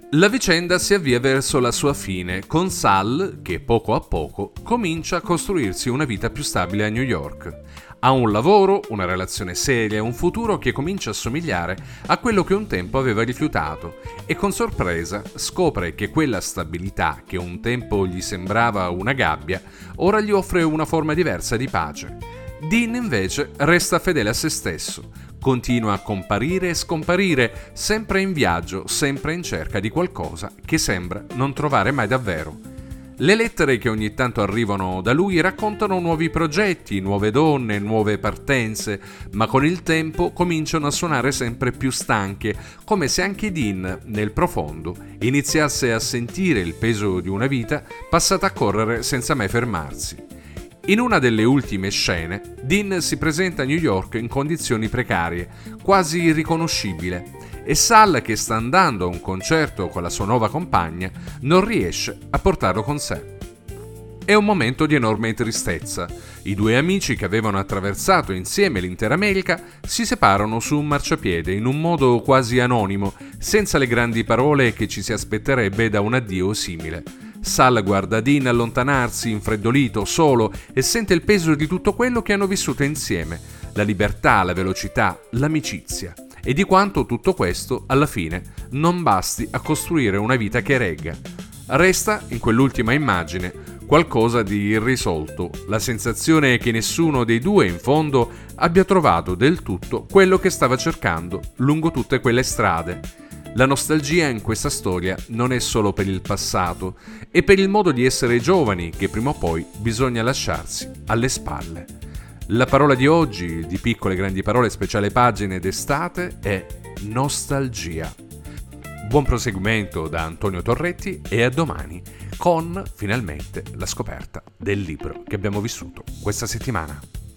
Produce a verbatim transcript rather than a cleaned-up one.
La vicenda si avvia verso la sua fine, con Sal che poco a poco comincia a costruirsi una vita più stabile a New York. Ha un lavoro, una relazione seria, un futuro che comincia a somigliare a quello che un tempo aveva rifiutato e con sorpresa scopre che quella stabilità che un tempo gli sembrava una gabbia, ora gli offre una forma diversa di pace. Dean invece resta fedele a se stesso, continua a comparire e scomparire, sempre in viaggio, sempre in cerca di qualcosa che sembra non trovare mai davvero. Le lettere che ogni tanto arrivano da lui raccontano nuovi progetti, nuove donne, nuove partenze, ma con il tempo cominciano a suonare sempre più stanche, come se anche Dean, nel profondo, iniziasse a sentire il peso di una vita passata a correre senza mai fermarsi. In una delle ultime scene, Dean si presenta a New York in condizioni precarie, quasi irriconoscibile, e Sal, che sta andando a un concerto con la sua nuova compagna, non riesce a portarlo con sé. È un momento di enorme tristezza. I due amici che avevano attraversato insieme l'intera America si separano su un marciapiede in un modo quasi anonimo, senza le grandi parole che ci si aspetterebbe da un addio simile. Sal guarda Dean allontanarsi, infreddolito, solo, e sente il peso di tutto quello che hanno vissuto insieme, la libertà, la velocità, l'amicizia, e di quanto tutto questo, alla fine, non basti a costruire una vita che regga. Resta, in quell'ultima immagine, qualcosa di irrisolto, la sensazione che nessuno dei due, in fondo, abbia trovato del tutto quello che stava cercando lungo tutte quelle strade. La nostalgia in questa storia non è solo per il passato, è per il modo di essere giovani che prima o poi bisogna lasciarsi alle spalle. La parola di oggi, di Piccole Grandi Parole speciale pagine d'estate, è nostalgia. Buon proseguimento da Antonio Torretti e a domani con, finalmente, la scoperta del libro che abbiamo vissuto questa settimana.